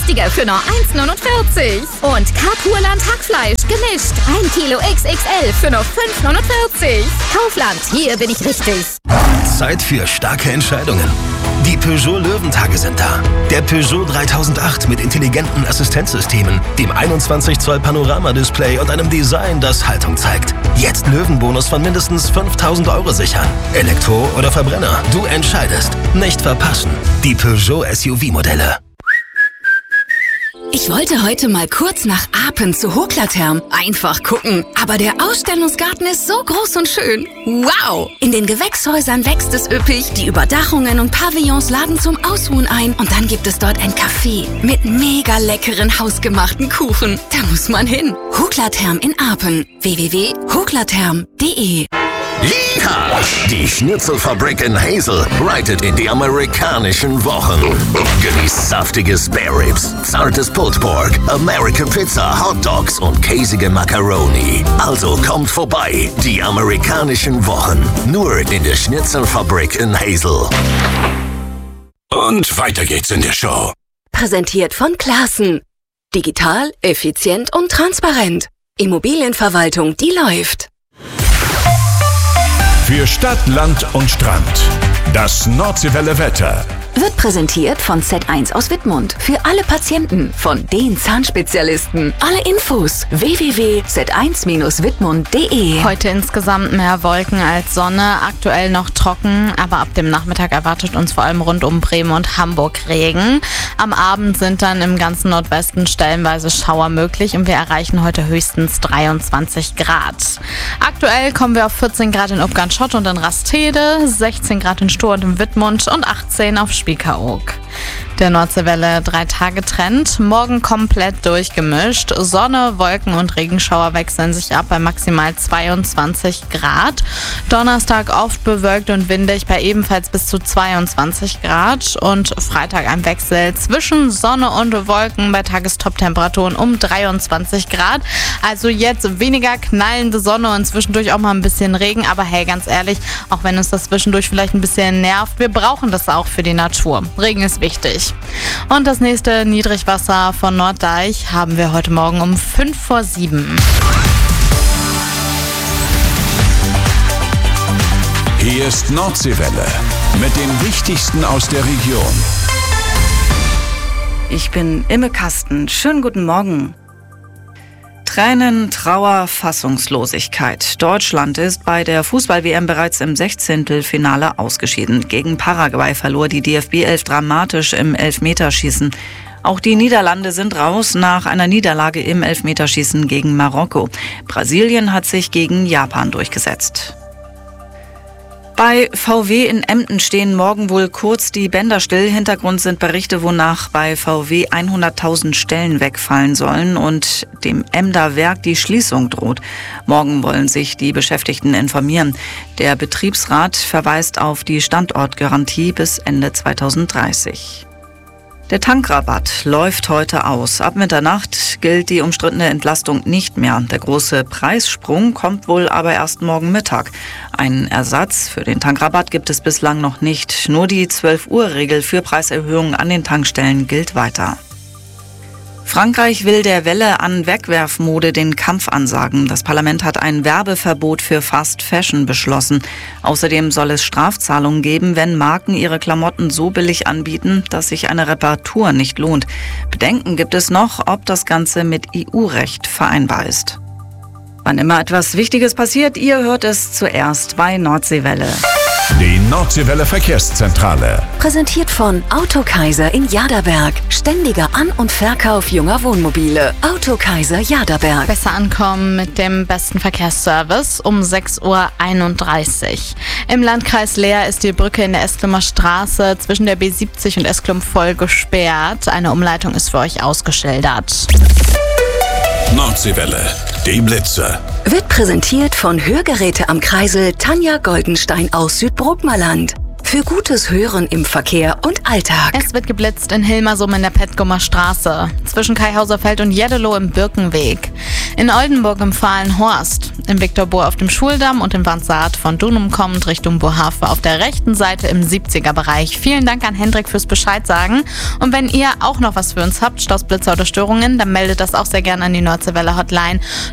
günstige für nur 1,49. Und Kapurland Hackfleisch gemischt. 1 Kilo XXL für nur 5,49. Kaufland, hier bin ich richtig. Zeit für starke Entscheidungen. Die Peugeot Löwentage sind da. Der Peugeot 3008 mit intelligenten Assistenzsystemen, dem 21 Zoll Panoramadisplay und einem Design, das Haltung zeigt. Jetzt Löwenbonus von mindestens 5.000 Euro sichern. Elektro oder Verbrenner, du entscheidest. Nicht verpassen. Die Peugeot SUV-Modelle. Ich wollte heute mal kurz nach Apen zu Hoklatherm. Einfach gucken. Aber der Ausstellungsgarten ist so groß und schön. Wow! In den Gewächshäusern wächst es üppig. Die Überdachungen und Pavillons laden zum Ausruhen ein. Und dann gibt es dort ein Café mit mega leckeren hausgemachten Kuchen. Da muss man hin. Hoklatherm in Apen. www.hoklatherm.de. Yeehaw! Die Schnitzelfabrik in Hazel reitet in die amerikanischen Wochen. Genießt saftige Spare Ribs, zartes Pulled Pork, American Pizza, Hot Dogs und käsige Macaroni. Also kommt vorbei, die amerikanischen Wochen. Nur in der Schnitzelfabrik in Hazel. Und weiter geht's in der Show. Präsentiert von Classen. Digital, effizient und transparent. Immobilienverwaltung, die läuft. Für Stadt, Land und Strand. Das Nordseewelle Wetter. Wird präsentiert von Z1 aus Wittmund. Für alle Patienten von den Zahnspezialisten. Alle Infos www.z1-wittmund.de. Heute insgesamt mehr Wolken als Sonne. Aktuell noch trocken, aber ab dem Nachmittag erwartet uns vor allem rund um Bremen und Hamburg Regen. Am Abend sind dann im ganzen Nordwesten stellenweise Schauer möglich und wir erreichen heute höchstens 23 Grad. Aktuell kommen wir auf 14 Grad in Upgant-Schott und in Rastede, 16 Grad in Stur und in Wittmund und 18 auf Spiekeroog. Der Nordseewelle 3-Tage-Trend. Morgen komplett durchgemischt. Sonne, Wolken und Regenschauer wechseln sich ab bei maximal 22 Grad. Donnerstag oft bewölkt und windig bei ebenfalls bis zu 22 Grad. Und Freitag ein Wechsel zwischen Sonne und Wolken bei Tagestop-Temperaturen um 23 Grad. Also jetzt weniger knallende Sonne und zwischendurch auch mal ein bisschen Regen. Aber hey, ganz ehrlich, auch wenn uns das zwischendurch vielleicht ein bisschen nervt, wir brauchen das auch für die Natur. Regen ist wichtig. Und das nächste Niedrigwasser von Norddeich haben wir heute Morgen um 6:55. Hier ist Nordseewelle mit den Wichtigsten aus der Region. Ich bin Imme Kasten. Schönen guten Morgen. Tränen, Trauer, Fassungslosigkeit. Deutschland ist bei der Fußball-WM bereits im 16. ausgeschieden. Gegen Paraguay verlor die DFB 11 dramatisch im Elfmeterschießen. Auch die Niederlande sind raus nach einer Niederlage im Elfmeterschießen gegen Marokko. Brasilien hat sich gegen Japan durchgesetzt. Bei VW in Emden stehen morgen wohl kurz die Bänder still. Hintergrund sind Berichte, wonach bei VW 100.000 Stellen wegfallen sollen und dem Emder Werk die Schließung droht. Morgen wollen sich die Beschäftigten informieren. Der Betriebsrat verweist auf die Standortgarantie bis Ende 2030. Der Tankrabatt läuft heute aus. Ab Mitternacht gilt die umstrittene Entlastung nicht mehr. Der große Preissprung kommt wohl aber erst morgen Mittag. Einen Ersatz für den Tankrabatt gibt es bislang noch nicht. Nur die 12-Uhr-Regel für Preiserhöhungen an den Tankstellen gilt weiter. Frankreich will der Welle an Wegwerfmode den Kampf ansagen. Das Parlament hat ein Werbeverbot für Fast Fashion beschlossen. Außerdem soll es Strafzahlungen geben, wenn Marken ihre Klamotten so billig anbieten, dass sich eine Reparatur nicht lohnt. Bedenken gibt es noch, ob das Ganze mit EU-Recht vereinbar ist. Wann immer etwas Wichtiges passiert, ihr hört es zuerst bei Nordseewelle. Die Nordseewelle Verkehrszentrale. Präsentiert von Autokaiser in Jaderberg. Ständiger An- und Verkauf junger Wohnmobile. Autokaiser Jaderberg. Besser ankommen mit dem besten Verkehrsservice um 6:31 Uhr. Im Landkreis Leer ist die Brücke in der Esklumer Straße zwischen der B70 und Esklum voll gesperrt. Eine Umleitung ist für euch ausgeschildert. Nordseewelle, die Blitze. Wird präsentiert von Hörgeräte am Kreisel Tanja Goldenstein aus Südbrookmerland. Für gutes Hören im Verkehr und Alltag. Es wird geblitzt in Hilmersum in der Petgummer Straße, zwischen Kaihauserfeld und Jeddelo im Birkenweg, in Oldenburg im Fahlenhorst, im Viktorbohr auf dem Schuldamm und in Wandsart von Dunum kommend Richtung Bohafe auf der rechten Seite im 70er-Bereich. Vielen Dank an Hendrik fürs Bescheid sagen. Und wenn ihr auch noch was für uns habt, Staus, Blitzer oder Störungen, dann meldet das auch sehr gerne an die Nordseewelle Hotline